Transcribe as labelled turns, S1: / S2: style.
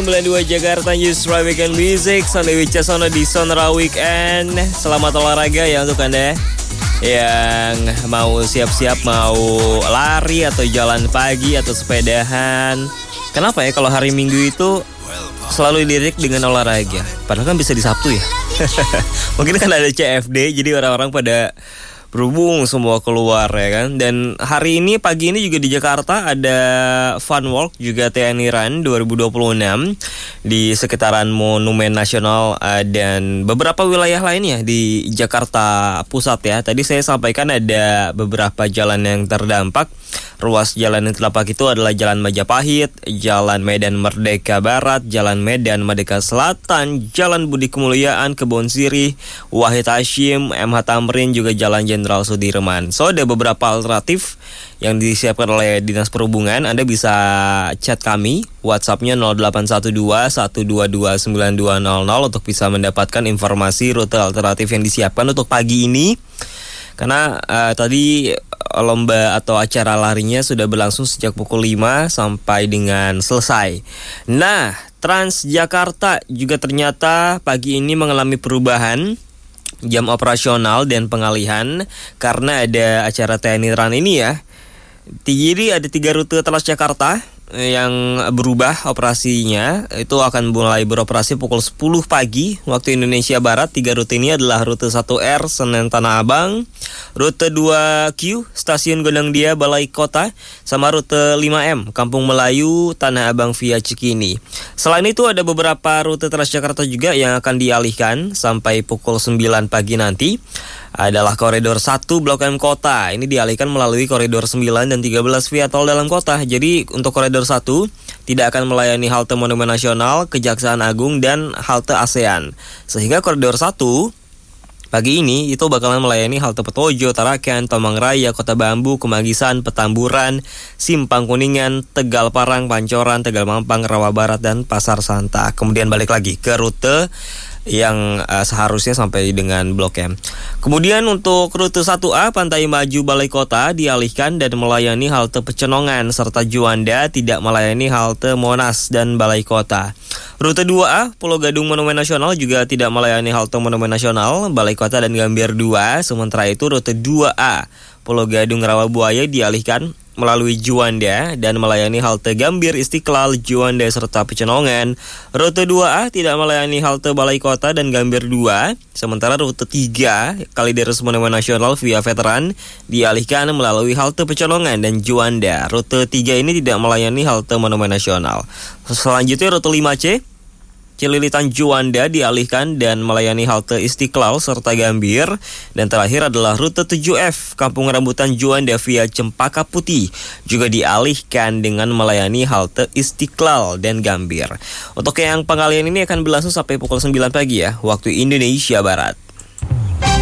S1: 92 Jakarta Yusra Weekend Music. Sonny Wicaksono di Sonora Weekend. Selamat olahraga ya untuk Anda yang mau siap-siap mau lari atau jalan pagi atau sepedahan. Kenapa ya kalau hari Minggu itu selalu dilirik dengan olahraga? Padahal kan bisa di Sabtu ya. Mungkin kan ada CFD, jadi orang-orang pada berhubung semua keluar ya kan. Dan hari ini pagi ini juga di Jakarta ada Fun Walk juga TNI Run 2026 di sekitaran Monumen Nasional dan beberapa wilayah lainnya di Jakarta Pusat ya. Tadi saya sampaikan ada beberapa jalan yang terdampak. Ruas jalan yang terdampak itu adalah Jalan Majapahit, Jalan Medan Merdeka Barat, Jalan Medan Merdeka Selatan, Jalan Budi Kemuliaan, Kebon Sirih, Wahid Hashim, MH Tamrin, juga Jalan Jenderal Sudirman. So ada beberapa alternatif yang disiapkan oleh Dinas Perhubungan. Anda bisa chat kami, WhatsApp-nya 0812-122-9200 untuk bisa mendapatkan informasi rute alternatif yang disiapkan untuk pagi ini. Karena tadi lomba atau acara larinya sudah berlangsung sejak pukul 5 sampai dengan selesai. Nah, Transjakarta juga ternyata pagi ini mengalami perubahan jam operasional dan pengalihan karena ada acara TNI Run ini ya. Jadi ada 3 rute Transjakarta yang berubah operasinya. Itu akan mulai beroperasi pukul 10 pagi waktu Indonesia Barat. 3 rute ini adalah rute 1R Senen Tanah Abang, rute 2Q Stasiun Gondangdia Balai Kota, sama rute 5M Kampung Melayu Tanah Abang via Cikini. Selain itu ada beberapa rute Transjakarta juga yang akan dialihkan sampai pukul 9 pagi nanti. Adalah koridor 1 Blok M Kota. Ini dialihkan melalui koridor 9 dan 13 via tol dalam kota. Jadi untuk koridor 1 tidak akan melayani halte Monumen Nasional, Kejaksaan Agung, dan halte ASEAN. Sehingga koridor 1 pagi ini itu bakalan melayani halte Petojo, Tarakan, Tomang Raya, Kota Bambu, Kemanggisan, Petamburan, Simpang Kuningan, Tegal Parang, Pancoran, Tegal Mampang, Rawa Barat, dan Pasar Santa. Kemudian balik lagi ke rute yang seharusnya sampai dengan Blok M. Kemudian untuk rute 1A Pantai Maju Balai Kota dialihkan dan melayani halte Pecenongan, serta Juanda tidak melayani halte Monas dan Balai Kota. Rute 2A Pulau Gadung Monumen Nasional juga tidak melayani halte Monumen Nasional, Balai Kota, dan Gambir 2. Sementara itu rute 2A Pulau Gadung Rawabuaya dialihkan melalui Juanda dan melayani halte Gambir, Istiqlal, Juanda, serta Pecenongan. Rute 2A tidak melayani halte Balai Kota dan Gambir 2. Sementara rute 3 Kalideres Monumen Nasional via Veteran dialihkan melalui halte Pecenongan dan Juanda. Rute 3 ini tidak melayani halte Monumen Nasional. Selanjutnya rute 5C Cililitan Juanda dialihkan dan melayani halte Istiqlal serta Gambir. Dan terakhir adalah rute 7F Kampung Rambutan Juanda via Cempaka Putih juga dialihkan dengan melayani halte Istiqlal dan Gambir. Untuk yang pengalihan ini akan berlangsung sampai pukul 9 pagi ya, waktu Indonesia Barat.